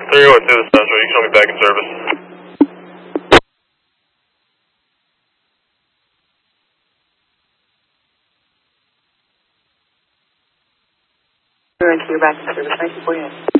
302 to Central, you can show me back in service. You're back in service. Thank you for your